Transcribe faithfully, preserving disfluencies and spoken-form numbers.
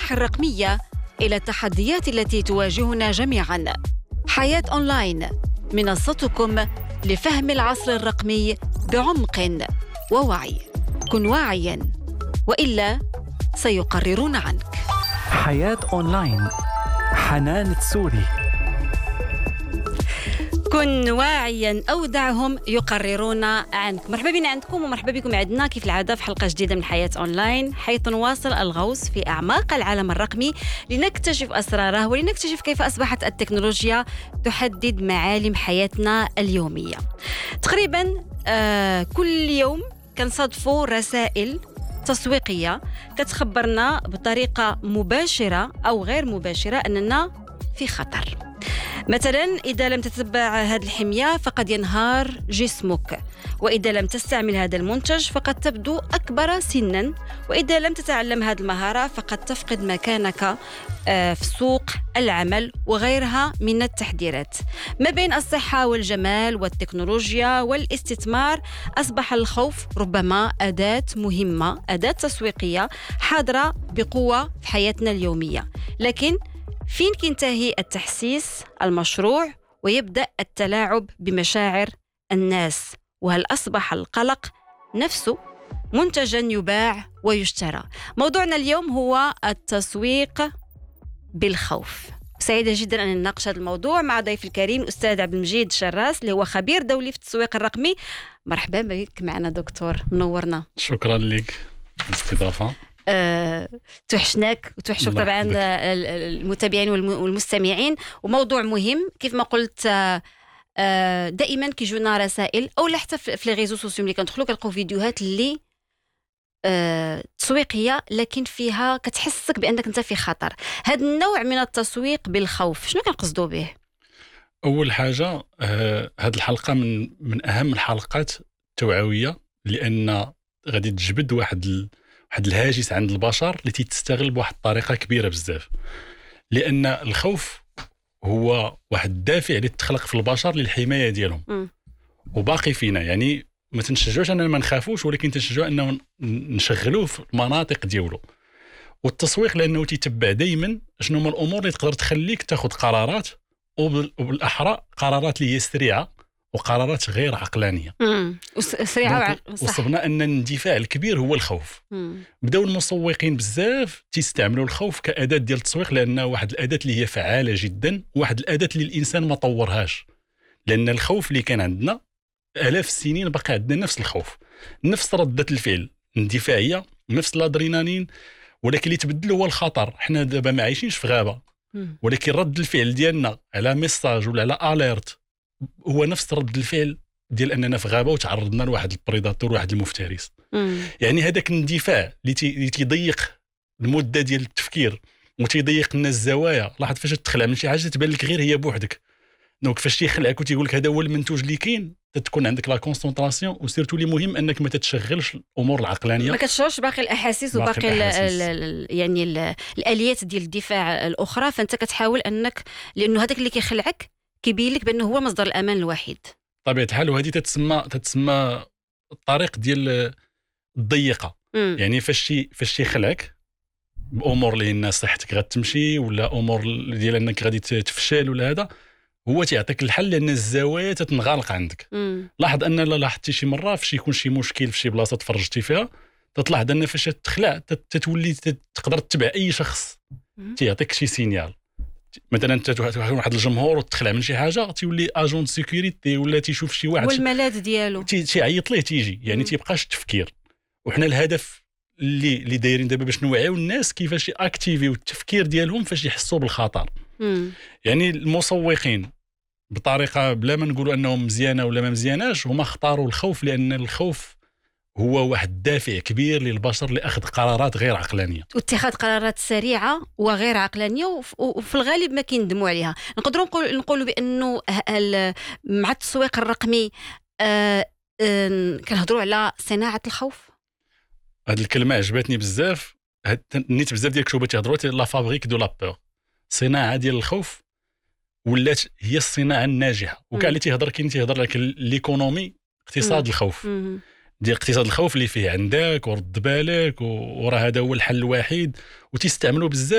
الأرباح الرقمية إلى التحديات التي تواجهنا جميعاً. حياة أونلاين، منصتكم لفهم العصر الرقمي بعمق ووعي. كن واعياً وإلا سيقررون عنك. حياة أونلاين، حنان تسوري. كن واعياً أو دعهم يقررون عنك. مرحبا بنا عندكم ومرحبا بكم عندنا كيف العادة في حلقة جديدة من حياة أونلاين، حيث نواصل الغوص في أعماق العالم الرقمي لنكتشف أسراره ولنكتشف كيف أصبحت التكنولوجيا تحدد معالم حياتنا اليومية. تقريباً آه كل يوم كنصادفوا رسائل تسويقية كتخبرنا بطريقة مباشرة أو غير مباشرة أننا في خطر. مثلا إذا لم تتبع هذه الحمية فقد ينهار جسمك، وإذا لم تستعمل هذا المنتج فقد تبدو أكبر سنا، وإذا لم تتعلم هذه المهارة فقد تفقد مكانك في سوق العمل، وغيرها من التحذيرات. ما بين الصحة والجمال والتكنولوجيا والاستثمار أصبح الخوف ربما أداة مهمة، أداة تسويقية حاضرة بقوة في حياتنا اليومية. لكن فين كينتهي التحسيس المشروع ويبدأ التلاعب بمشاعر الناس؟ وهل أصبح القلق نفسه منتجا يباع ويشترى؟ موضوعنا اليوم هو التسويق بالخوف. سعيدة جدا أن نناقش هذا الموضوع مع ضيف الكريم الأستاذ عبد المجيد شراس اللي هو خبير دولي في التسويق الرقمي. مرحبا بك معنا دكتور، منورنا. شكرا لك الاستضافة. أه، توحشناك وتوحشوك طبعا المتابعين والمستمعين. وموضوع مهم كيف ما قلت، أه دائما كيجونا رسائل او حتى في لي ريزو سوسيو ملي كندخلوا كنلقاو فيديوهات اللي أه تسويقيه لكن فيها كتحسك بانك انت في خطر. هذا النوع من التسويق بالخوف شنو كنقصدوا به؟ اول حاجه أه هذه الحلقه من من اهم الحلقات التوعويه، لان غادي تجبد واحد ال... واحد الهاجس عند البشر اللي تستغل بواحد الطريقه كبيره بزاف. لان الخوف هو واحد الدافع اللي تخلق في البشر للحمايه ديالهم م. وباقي فينا. يعني ما تنشجعوش اننا ما نخافوش، ولكن تنشجعوا انه نشغلوه في المناطق ديالو. والتسويق لانه تيتبع دائما شنو هما الامور اللي تقدر تخليك تاخذ قرارات، وبالاحرى قرارات اللي هي سريعه وقرارات غير عقلانيه. امم سريعه. وصلنا ان الاندفاع الكبير هو الخوف. مم. بداو المسوقين بزاف تيستعملوا الخوف كاداه ديال التسويق، لانه واحد الاداه اللي هي فعاله جدا، واحد الاداه اللي الانسان ما طورهاش. لان الخوف اللي كان عندنا الاف السنين باقي عندنا نفس الخوف، نفس رده الفعل الاندفاعيه، نفس الادرينالين، ولكن اللي تبدل هو الخطر. احنا دابا ما عايشينش في غابه، مم. ولكن رد الفعل ديالنا على ميساج ولا على اليرت هو نفس رد الفعل ديال اننا في غابه وتعرضنا لواحد البريداتور، واحد المفترس. مم. يعني هذاك الاندفاع اللي تي تيضيق المده ديال التفكير وتيضيق لنا الزوايا. لاحظ فاش تدخل من شي حاجه تبان لك غير هي بوحدك، دونك فاش تيخلعك وتيقول لك هذا هو المنتوج اللي كاين، تكون عندك لا كونسونطراسيون. وسيرتو لي مهم انك ما تتشغلش الامور العقلانيه، ما كتشغلش باقي الاحاسيس وباقي ال ال يعني ال الاليات ديال الدفاع الاخرى. فانت كتحاول انك، لانه هذاك اللي كيخلعك كيبين لك بانه هو مصدر الامان الوحيد طبيعه الحال. وهذه تتسمى تتسمى الطريق ديال الضيقه. م. يعني فاش فاش يخلعك بامور اللي الناس صحتك غتمشي، ولا امور ديال انك غادي تفشل ولا هذا، هو تيعطيك الحل لان الزوايا تتنغلق عندك. م. لاحظ ان لا لاحظتي شي مره فاش يكون شي مشكل في شي بلاصه تفرجتي فيها، تطلع ان فاش تخلع تتولي تقدر تتبع اي شخص تيعطيك شي سينيال. مثلا انت واحد الجمهور وتخلع من شي حاجه تيولي اجون سيكوريتي، ولا تيشوف شي واحد والملاذ ديالو تيعيط ليه تيجي. يعني تيبقاش التفكير. وحنا الهدف اللي اللي دايرين دابا باش نوعيو الناس كيفاش ياكتيفيو التفكير ديالهم فاش يحسوا بالخطر. مم. يعني المسوقين بطريقه بلا ما نقولوا انهم مزيانه ولا ما مزياناش، هما اختاروا الخوف، لان الخوف هو واحد دافع كبير للبشر لأخذ قرارات غير عقلانية، واتخاذ قرارات سريعة وغير عقلانية، وفي الغالب ما كيندموا عليها. نقدروا نقول نقولوا بأنه مع التسويق الرقمي آه آه كنهضروا على صناعة الخوف. هذه الكلمة عجبتني بزاف. نيت بزاف ديال الكتب تيهضروا لا فابريك دو لا بور، صناعة ديال الخوف ولات هي الصناعة الناجحة. وكاع اللي تيهضر كاين تيهضر لك ليكونومي، اقتصاد م. الخوف م. ديال اقتصاد الخوف اللي فيه عندك ورد بالك وراه هذا هو الحل الوحيد، وتستعملوا بزاف